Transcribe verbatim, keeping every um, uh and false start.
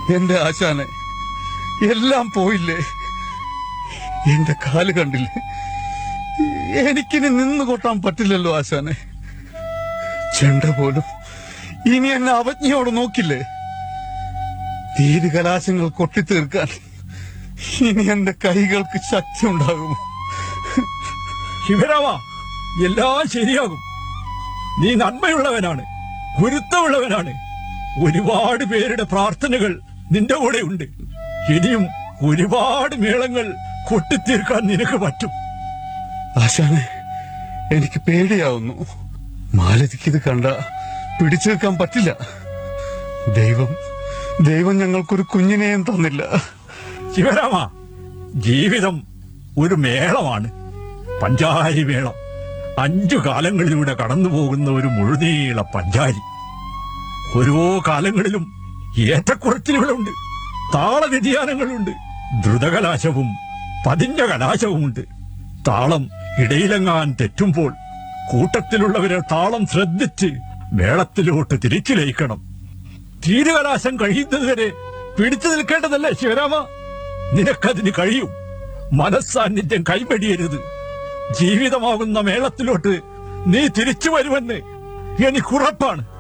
എന്റെ ആശാനെ, എല്ലാം പോയില്ലേ? എന്റെ കാല് കണ്ടില്ലേ? എനിക്കിനി നിന്ന് കൊട്ടാൻ പറ്റില്ലല്ലോ ആശാനെ. ചെണ്ട പോലും ഇനി എന്നെ അവജ്ഞയോട് നോക്കില്ലേ? തീരുകലാശങ്ങൾ കൊട്ടിത്തീർക്കാൻ ഇനി എന്റെ കൈകൾക്ക് ശക്തി ഉണ്ടാകുമോ? ശിവരാമ, എല്ലാം ശരിയാകും. നീ നന്മയുള്ളവനാണ്, ഗുരുത്വമുള്ളവനാണ്. ഒരുപാട് പേരുടെ പ്രാർത്ഥനകൾ നിന്റെ കൂടെ ഉണ്ട്. ഇനിയും ഒരുപാട് മേളങ്ങൾ കൊട്ടിത്തീർക്കാൻ നിനക്ക് പറ്റും. ആശാനെ, എനിക്ക് പേടിയാവുന്നു. മാലതിക്കിത് കണ്ട പിടിച്ചു വെക്കാൻ പറ്റില്ല. ദൈവം ദൈവം ഞങ്ങൾക്കൊരു കുഞ്ഞിനെയും തന്നില്ല. ശിവരാമ, ജീവിതം ഒരു മേളമാണ്, പഞ്ചാരി മേളം. അഞ്ചു കാലങ്ങളിലൂടെ കടന്നു പോകുന്ന ഒരു മുഴുനീള പഞ്ചാരി. ഓരോ കാലങ്ങളിലും ഏറ്റക്കുറച്ചിലുകളുണ്ട്, താള വ്യതിയാനങ്ങളുണ്ട്, ദ്രുതകലാശവും പതിഞ്ഞ കലാശവുമുണ്ട്. താളം ഇടയിലെങ്ങാൻ തെറ്റുമ്പോൾ കൂട്ടത്തിലുള്ളവരെ താളം ശ്രദ്ധിച്ച് മേളത്തിലോട്ട് തിരിച്ചു ലയിക്കണം. തീരുകലാശം കഴിയുന്നതുവരെ പിടിച്ചു നിൽക്കേണ്ടതല്ലേ ശിവരാമ? നിനക്കതിന് കഴിയും. മനസ്സാന്നിധ്യം കൈവടിയരുത്. ജീവിതമാകുന്ന മേളത്തിലോട്ട് നീ തിരിച്ചു വരുമെന്ന് എനിക്കുറപ്പാണ്.